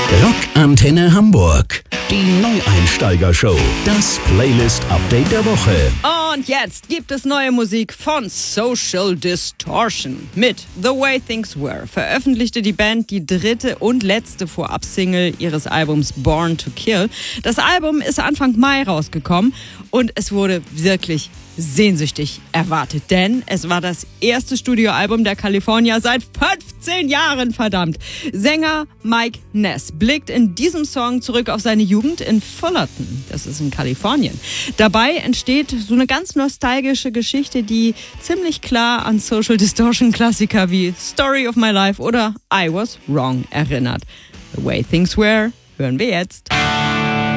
Rockantenne Hamburg. Die Neueinsteiger-Show. Das Playlist-Update der Woche. Und jetzt gibt es neue Musik von Social Distortion. Mit The Way Things Were veröffentlichte die Band die dritte und letzte Vorab-Single ihres Albums Born to Kill. Das Album ist Anfang Mai rausgekommen und es wurde wirklich sehnsüchtig erwartet, denn es war das erste Studioalbum der Kalifornier seit 15 Jahren, verdammt. Sänger Mike Ness blickt in diesem Song zurück auf seine Jugend in Fullerton, das ist in Kalifornien. Dabei entsteht so eine ganz nostalgische Geschichte, die ziemlich klar an Social Distortion Klassiker wie Story of My Life oder I Was Wrong erinnert. The Way Things Were hören wir jetzt.